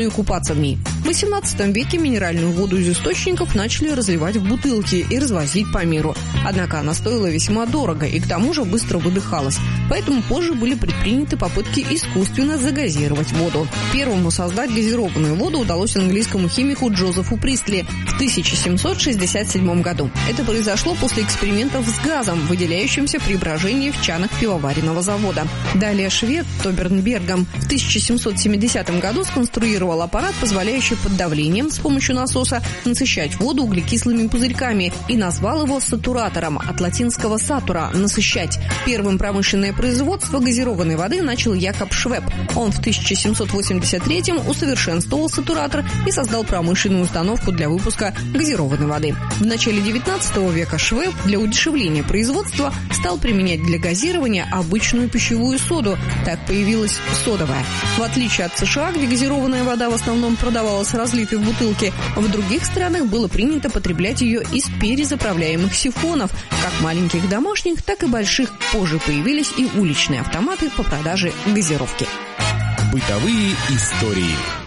и купаться в ней. В XVIII веке минеральную воду из источников начали разливать в бутылки и развозить по миру. Однако она стоила весьма дорого и к тому же быстро выдыхалась. Поэтому позже были предприняты попытки искусственно загазировать воду. Первому создать газированную воду удалось английскому химику Джозефу Пристли в 1767 году. Это произошло после экспериментов с газом, выделяющимся при брожении в чанах пивоваренного завода. Далее швед Тобернбергом в 1770 году сконструировал аппарат, позволяющий под давлением с помощью насоса насыщать воду углекислыми пузырьками, и назвал его сатуратором, от латинского «сатура» – «насыщать». Первым промышленное производство газированной воды начал Якоб Швеб. Он в 1783-м усовершенствовал сатуратор и создал промышленную установку для выпуска газированной воды. В начале 19 века Швеб для удешевления производства стал применять для газирования обычную пищевую соду. Так появилась содовая. В отличие от США, где газированная вода в основном продавалась разлитой в бутылке, в других странах было принято потреблять ее из перезаправляемых сифонов, как маленьких домашних, так и больших. Позже появились и уличные автоматы по продаже газировки. Бытовые истории.